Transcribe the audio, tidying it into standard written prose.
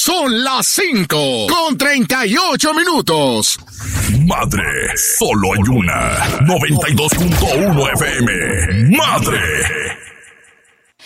Son las 5:38. Madre, solo hay una. 92.1 FM. Madre.